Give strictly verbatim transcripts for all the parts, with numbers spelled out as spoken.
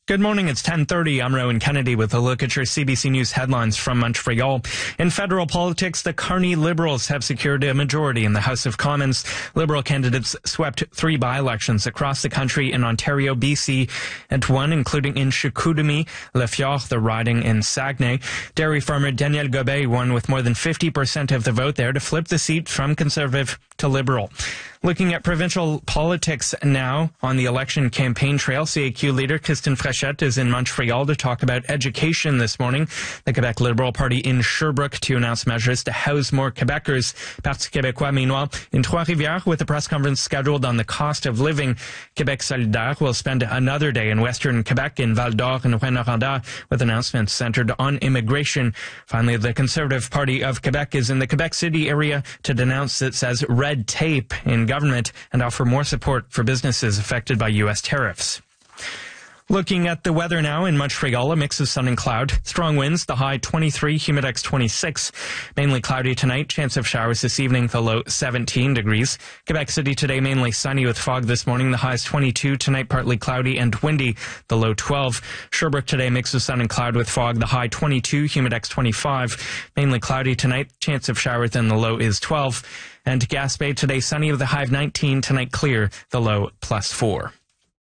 Good morning, it's ten thirty. I'm Rowan Kennedy with a look at your C B C News headlines from Montreal. In federal politics, the Carney Liberals have secured a majority in the House of Commons. Liberal candidates swept three by-elections across the country in Ontario, B C, and one including in Chicoutimi, Le Fjord, the riding in Saguenay. Dairy farmer Daniel Gobet won with more than fifty percent of the vote there to flip the seat from Conservative to Liberal. Looking at provincial politics now on the election campaign trail, C A Q leader Christine Frechette is in Montreal to talk about education this morning. The Quebec Liberal Party in Sherbrooke to announce measures to house more Quebecers. Parti Québécois, meanwhile, in Trois-Rivières with a press conference scheduled on the cost of living. Québec Solidaire will spend another day in Western Quebec in Val-d'Or and Rouyn-Noranda with announcements centered on immigration. Finally, the Conservative Party of Quebec is in the Quebec City area to denounce, it says, red tape in government and offer more support for businesses affected by U S tariffs. Looking at the weather now in Montreal, a mix of sun and cloud. Strong winds, the high twenty-three, humidex twenty-six. Mainly cloudy tonight, chance of showers this evening, the low seventeen degrees. Quebec City today mainly sunny with fog this morning, the highs twenty-two. Tonight partly cloudy and windy, the low twelve. Sherbrooke today mix of sun and cloud with fog, the high twenty-two, humidex twenty-five. Mainly cloudy tonight, chance of showers, then the low is twelve. And Gaspé today sunny with a high of nineteen, tonight clear, the low plus four.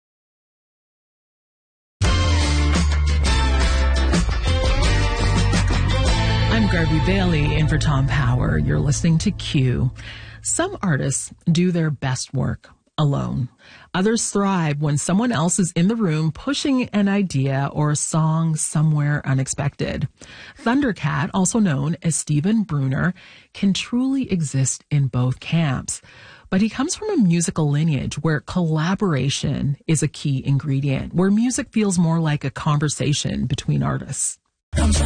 I'm Garvey Bailey in for Tom Power. You're listening to Q. Some artists do their best work alone. Others thrive when someone else is in the room pushing an idea or a song somewhere unexpected. Thundercat, also known as Stephen Bruner, can truly exist in both camps. But he comes from a musical lineage where collaboration is a key ingredient, where music feels more like a conversation between artists.